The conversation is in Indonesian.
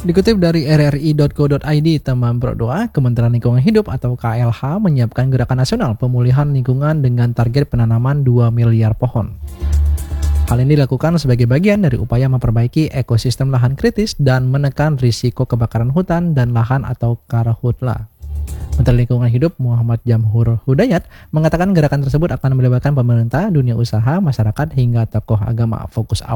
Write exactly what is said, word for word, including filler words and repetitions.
Dikutip dari r r i titik co titik i d, teman berdoa, Kementerian Lingkungan Hidup atau K L H menyiapkan gerakan nasional pemulihan lingkungan dengan target penanaman dua miliar pohon. Hal ini dilakukan sebagai bagian dari upaya memperbaiki ekosistem lahan kritis dan menekan risiko kebakaran hutan dan lahan atau karhutla. Menteri Lingkungan Hidup Muhammad Jamhur Hudayat mengatakan gerakan tersebut akan melibatkan pemerintah, dunia usaha, masyarakat hingga tokoh agama. Fokus